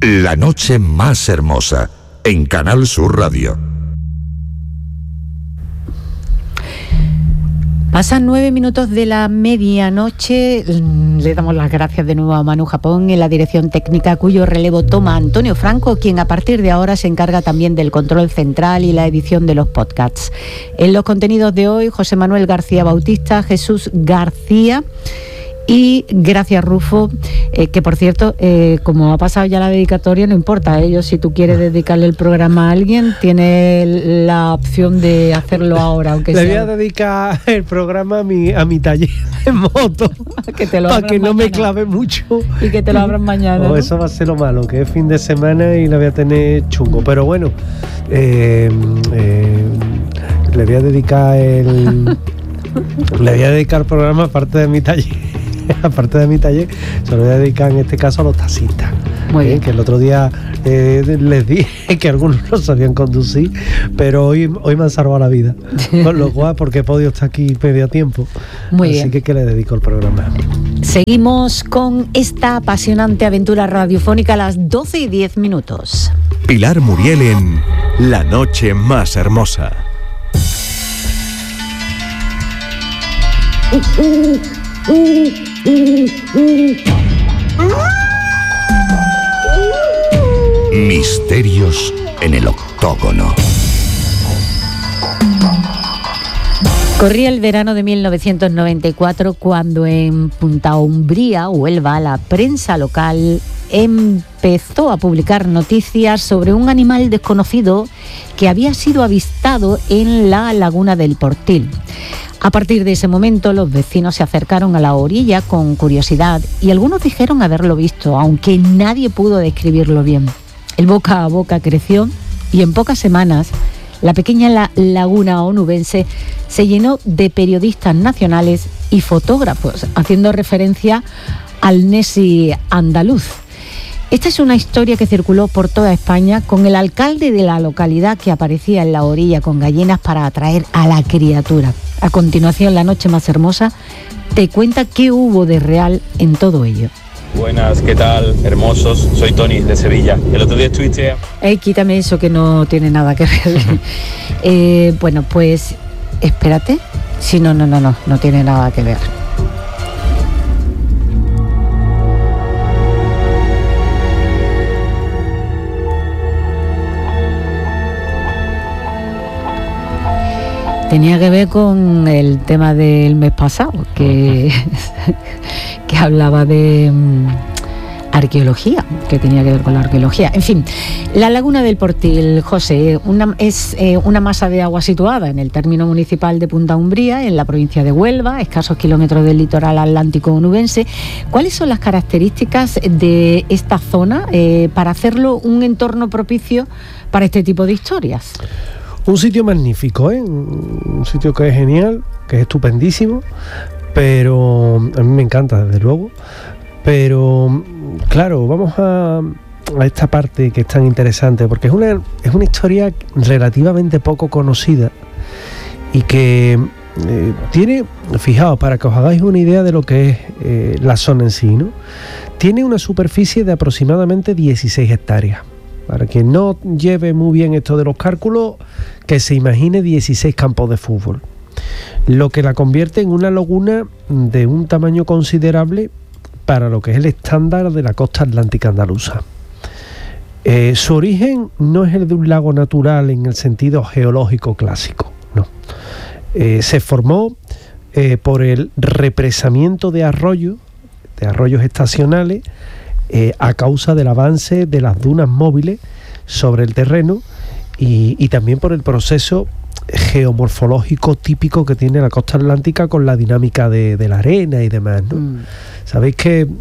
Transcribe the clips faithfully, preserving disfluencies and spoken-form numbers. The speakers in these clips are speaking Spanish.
La noche más hermosa, en Canal Sur Radio. Pasan nueve minutos de la medianoche. Le damos las gracias de nuevo a Manu Japón en la dirección técnica, cuyo relevo toma Antonio Franco, quien a partir de ahora se encarga también del control central y la edición de los podcasts. En los contenidos de hoy, José Manuel García Bautista, Jesús García y Gracias Rufo, eh, que por cierto, eh, como ha pasado ya la dedicatoria, no importa, ellos, si tú quieres dedicarle el programa a alguien, tienes la opción de hacerlo ahora, aunque Le sea... voy a dedicar el programa a mi, a mi taller de moto, que te lo para que no mañana. me clave mucho. Y que te lo abran mañana, Oh, ¿no? Eso va a ser lo malo, que es fin de semana y la voy a tener chungo. Pero bueno, eh, eh, le voy a dedicar el... le voy a dedicar el programa aparte de mi taller. Aparte de mi taller, se lo voy a dedicar en este caso a los taxistas. Muy eh, bien. Que el otro día eh, les dije que algunos no sabían conducir, pero hoy, hoy me han salvado la vida. Con lo cual, porque he podido estar aquí medio tiempo. Muy Así bien. que, que le dedico el programa. Seguimos con esta apasionante aventura radiofónica a las doce y diez minutos. Pilar Muriel en La noche más hermosa. Misterios en el octógono. Corría el verano de mil novecientos noventa y cuatro cuando en Punta Umbría, Huelva, la prensa local empezó a publicar noticias sobre un animal desconocido que había sido avistado en la laguna del Portil. A partir de ese momento, los vecinos se acercaron a la orilla con curiosidad y algunos dijeron haberlo visto, aunque nadie pudo describirlo bien. El boca a boca creció y en pocas semanas la pequeña la- laguna onubense se llenó de periodistas nacionales y fotógrafos, haciendo referencia al Nessie andaluz. Esta es una historia que circuló por toda España, con el alcalde de la localidad que aparecía en la orilla con gallinas para atraer a la criatura. A continuación, La noche más hermosa te cuenta qué hubo de real en todo ello. Buenas, ¿qué tal? Hermosos, soy Tony de Sevilla. El otro día estuviste... Eh, quítame eso que no tiene nada que ver. eh, bueno, pues espérate. Sí, no, no, no, no, no tiene nada que ver. Tenía que ver con el tema del mes pasado, que, que hablaba de mm, arqueología, que tenía que ver con la arqueología. En fin, la laguna del Portil, José, una, es eh, una masa de agua situada en el término municipal de Punta Umbría, en la provincia de Huelva, a escasos kilómetros del litoral atlántico onubense. ¿Cuáles son las características de esta zona eh, para hacerlo un entorno propicio para este tipo de historias? Un sitio magnífico, ¿eh? Un sitio que es genial, que es estupendísimo, pero a mí me encanta, desde luego. Pero, claro, vamos a, a esta parte que es tan interesante, porque es una, es una historia relativamente poco conocida y que eh, tiene, fijaos, para que os hagáis una idea de lo que es eh, la zona en sí, ¿no? Tiene una superficie de aproximadamente dieciséis hectáreas. Para quien no lleve muy bien esto de los cálculos, que se imagine dieciséis campos de fútbol, lo que la convierte en una laguna de un tamaño considerable para lo que es el estándar de la costa atlántica andaluza. Eh, su origen no es el de un lago natural en el sentido geológico clásico, no. Eh, se formó eh, por el represamiento de arroyos, de arroyos estacionales, Eh, a causa del avance de las dunas móviles sobre el terreno y, y también por el proceso geomorfológico típico que tiene la costa atlántica con la dinámica de, de la arena y demás, ¿no? Mm. Sabéis que eh,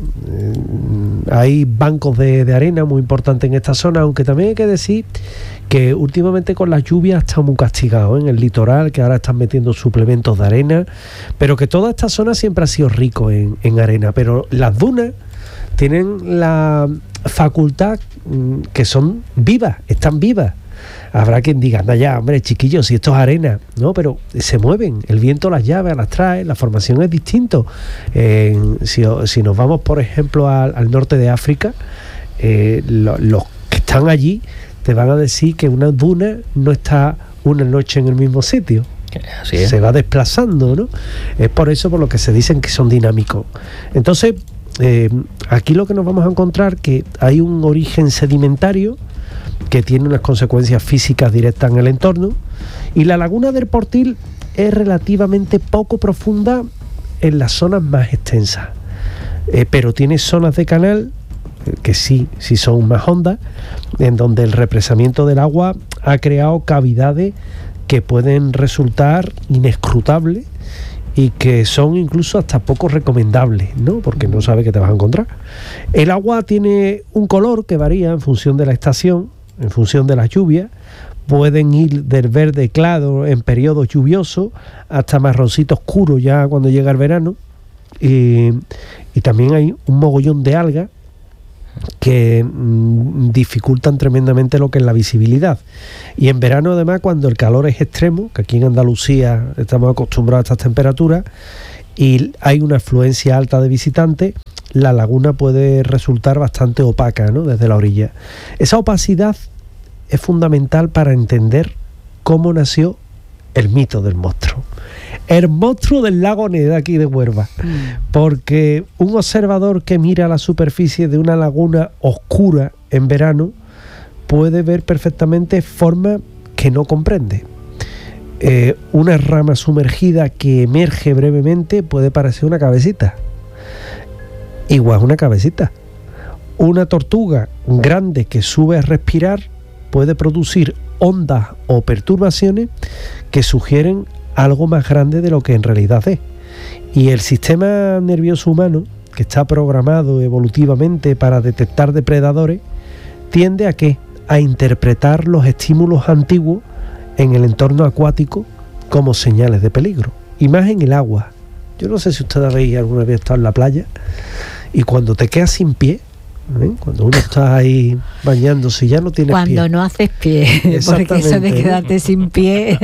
hay bancos de, de arena muy importantes en esta zona, aunque también hay que decir que últimamente con las lluvias está muy castigado, ¿eh? En el litoral, que ahora están metiendo suplementos de arena, pero que toda esta zona siempre ha sido rico en, en arena, pero las dunas tienen la facultad mmm, que son vivas, están vivas. Habrá quien diga, anda ya, hombre, chiquillos, si esto es arena, no, pero se mueven, el viento las llave, las trae, la formación es distinto. Eh, si, si nos vamos, por ejemplo, al, al norte de África, eh, lo, los que están allí te van a decir que una duna no está una noche en el mismo sitio. Así es. Se va desplazando, ¿no? Es por eso por lo que se dicen que son dinámicos. Entonces, eh, aquí lo que nos vamos a encontrar que hay un origen sedimentario que tiene unas consecuencias físicas directas en el entorno, y la laguna del Portil es relativamente poco profunda en las zonas más extensas, eh, pero tiene zonas de canal eh, que sí, sí son más hondas, en donde el represamiento del agua ha creado cavidades que pueden resultar inescrutables y que son incluso hasta poco recomendables, ¿no? Porque no sabes qué te vas a encontrar. El agua tiene un color que varía en función de la estación, en función de las lluvias. Pueden ir del verde claro en periodos lluviosos hasta marroncito oscuro ya cuando llega el verano. Y, y también hay un mogollón de algas que mmm, dificultan tremendamente lo que es la visibilidad. Y en verano, además, cuando el calor es extremo, que aquí en Andalucía estamos acostumbrados a estas temperaturas, y hay una afluencia alta de visitantes, la laguna puede resultar bastante opaca, ¿no? Desde la orilla. Esa opacidad es fundamental para entender cómo nació el mito del monstruo. El monstruo del lago Neda aquí de Huelva. Mm. Porque un observador que mira la superficie de una laguna oscura en verano puede ver perfectamente formas que no comprende. Eh, una rama sumergida que emerge brevemente puede parecer una cabecita. Igual una cabecita. Una tortuga grande que sube a respirar puede producir ondas o perturbaciones que sugieren algo más grande de lo que en realidad es. Y el sistema nervioso humano, que está programado evolutivamente para detectar depredadores, tiende a ¿qué? A interpretar los estímulos antiguos en el entorno acuático como señales de peligro. Y más en el agua. Yo no sé si ustedes habéis alguna vez estado en la playa y cuando te quedas sin pie, ¿eh? Cuando uno está ahí bañándose y ya no tienes cuando pie. Cuando no haces pie, porque eso de quedarte sin pie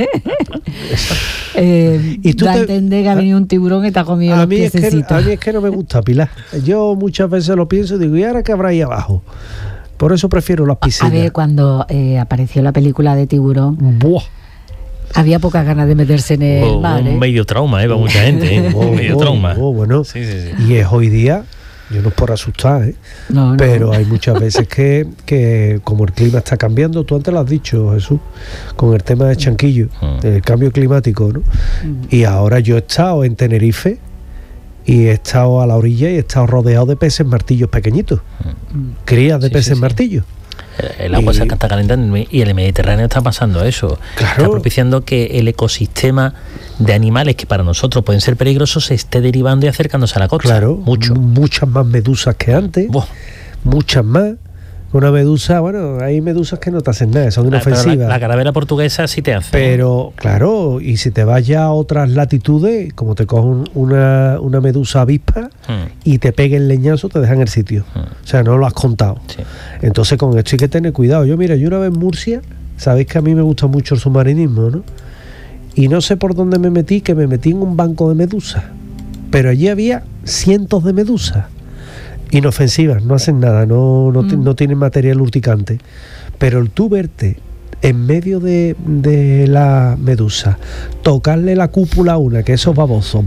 eh, y tú da te, a entender que ha venido un tiburón y te ha comido a los mí es que, piececitos. A mí es que no me gusta, Pilar. Yo muchas veces lo pienso y digo, ¿y ahora qué habrá ahí abajo? Por eso prefiero las piscinas. A ver, cuando eh, apareció la película de Tiburón, ¡buah! Había pocas ganas de meterse en el oh, mar, ¿eh? Un medio trauma, ¿eh? Para mucha gente, ¿eh? Oh, Un medio oh, trauma. Oh, bueno. Sí, sí, sí. Y es hoy día, yo no es por asustar, ¿eh? No, no. Pero hay muchas veces que, que como el clima está cambiando, tú antes lo has dicho, Jesús, con el tema de Chanquillo, mm. del cambio climático, ¿no? Mm. Y ahora yo he estado en Tenerife y he estado a la orilla y he estado rodeado de peces martillos pequeñitos, mm. crías de sí, peces sí, sí. martillos. El, el agua y, se está calentando y en el Mediterráneo está pasando eso. Claro. Está propiciando que el ecosistema de animales que para nosotros pueden ser peligrosos se esté derivando y acercándose a la costa. Claro, mucho. Muchas más medusas que antes. Buah. Muchas más. Una medusa, bueno, hay medusas que no te hacen nada, son inofensivas. La, la calavera portuguesa sí te hace. Pero, claro, y si te vas ya a otras latitudes, como te cogen una, una medusa avispa hmm. y te peguen el leñazo, te dejan el sitio. Hmm. O sea, no lo has contado. Sí. Entonces, con esto hay que tener cuidado. Yo, mira, yo una vez en Murcia, sabéis que a mí me gusta mucho el submarinismo, ¿no? Y no sé por dónde me metí, que me metí en un banco de medusas. Pero allí había cientos de medusas. Inofensivas, no hacen nada, no, no, mm. no tienen material urticante. Pero el tú verte en medio de, de la medusa, tocarle la cúpula a una, que esos babosos,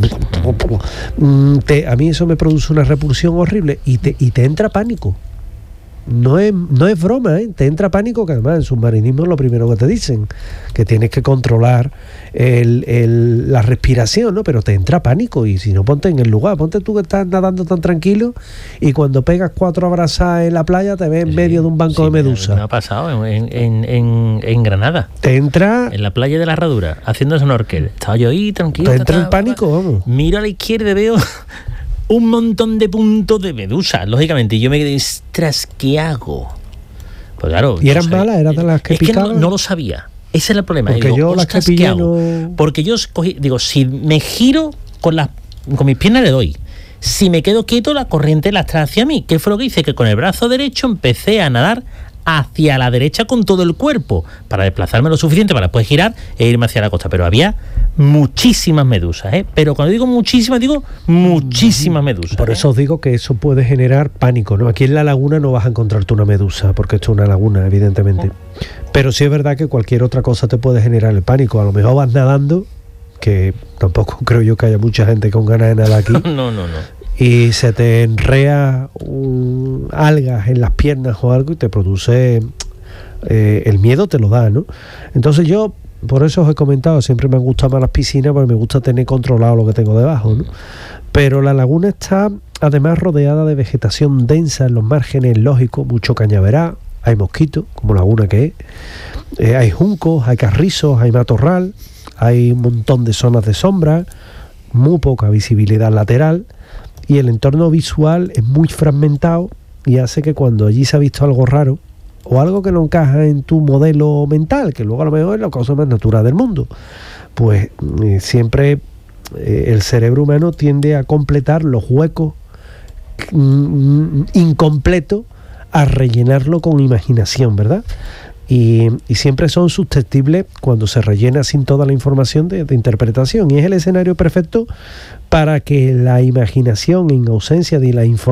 te, a mí eso me produce una repulsión horrible y te, y te entra pánico. No es, no es broma, ¿eh? Te entra pánico, que además en submarinismo es lo primero que te dicen, que tienes que controlar el, el, la respiración, ¿no? Pero te entra pánico y si no, ponte en el lugar, ponte tú que estás nadando tan tranquilo y cuando pegas cuatro abrazadas en la playa te ves en sí, medio de un banco sí, de medusa. Me ha pasado en, en, en, en Granada. Te entra... En la playa de la Herradura, haciendo snorkel. Estaba yo ahí tranquilo. Te entra el pánico, vamos. Miro a la izquierda y veo... un montón de puntos de medusa, lógicamente, y yo me quedé, ostras, ¿qué hago? Pues claro. ¿Y eran malas? ¿Eran de las que es picaban? Que no, no lo sabía. Ese es el problema. Porque digo, yo las que pillé no... Porque yo cogí, digo, si me giro con las con mis piernas le doy. Si me quedo quieto, la corriente la trae hacia mí. ¿Qué fue lo que hice? Que con el brazo derecho empecé a nadar hacia la derecha con todo el cuerpo, para desplazarme lo suficiente para después girar e irme hacia la costa. Pero había muchísimas medusas, ¿eh? Pero cuando digo muchísimas, digo muchísimas medusas. Por ¿eh? eso os digo que eso puede generar pánico, ¿no? Aquí en la laguna no vas a encontrarte una medusa, porque esto es una laguna, evidentemente. Pero sí es verdad que cualquier otra cosa te puede generar el pánico. A lo mejor vas nadando, que tampoco creo yo que haya mucha gente con ganas de nadar aquí. No, no, no. Y se te enrea un, algas en las piernas o algo y te produce eh, el miedo, te lo da, ¿no? Entonces yo, por eso os he comentado, siempre me han gustado más las piscinas porque me gusta tener controlado lo que tengo debajo, ¿no? Pero la laguna está además rodeada de vegetación densa en los márgenes, lógico, mucho cañaveral, hay mosquitos, como laguna que es, eh, hay juncos, hay carrizos, hay matorral, hay un montón de zonas de sombra, muy poca visibilidad lateral, y el entorno visual es muy fragmentado y hace que cuando allí se ha visto algo raro o algo que no encaja en tu modelo mental, que luego a lo mejor es la cosa más natural del mundo, pues eh, siempre eh, el cerebro humano tiende a completar los huecos mm, incompletos, a rellenarlo con imaginación, ¿verdad? Y, y siempre son susceptibles cuando se rellena sin toda la información de, de interpretación, y es el escenario perfecto para que la imaginación, en ausencia de la información,